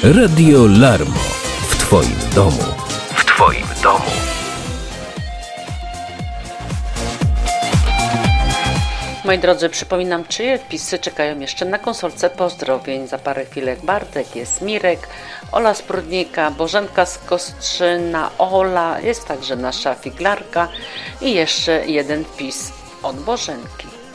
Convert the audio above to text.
Radio Larmo. W Twoim domu. W Twoim domu. Moi drodzy, przypominam, czyje wpisy czekają jeszcze na konsolce pozdrowień. Za parę chwilek Bartek, jest Mirek, Ola z Prudnika, Bożenka z Kostrzyna, Ola, jest także nasza figlarka i jeszcze jeden wpis od Bożenki.